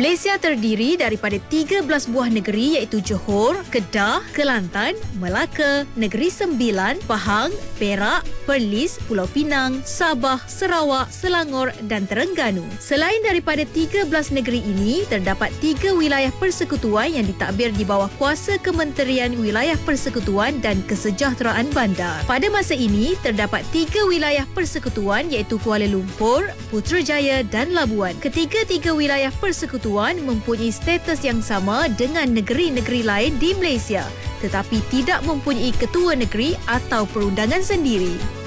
Malaysia terdiri daripada 13 buah negeri iaitu Johor, Kedah, Kelantan, Melaka, Negeri Sembilan, Pahang, Perak, Perlis, Pulau Pinang, Sabah, Sarawak, Selangor dan Terengganu. Selain daripada 13 negeri ini, terdapat 3 wilayah persekutuan yang ditadbir di bawah kuasa Kementerian Wilayah Persekutuan dan Kesejahteraan Bandar. Pada masa ini, terdapat 3 wilayah persekutuan iaitu Kuala Lumpur, Putrajaya dan Labuan. Ketiga-tiga wilayah persekutuan mempunyai status yang sama dengan negeri-negeri lain di Malaysia, tetapi tidak mempunyai ketua negeri atau perundangan sendiri.